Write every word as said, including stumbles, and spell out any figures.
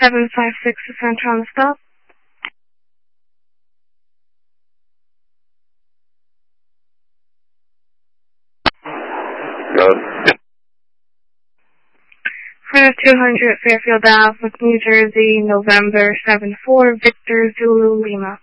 seven five six to center on the stop. Good. Freighter two hundred, Fairfield Ave, New Jersey, November seven four, Victor Zulu Lima.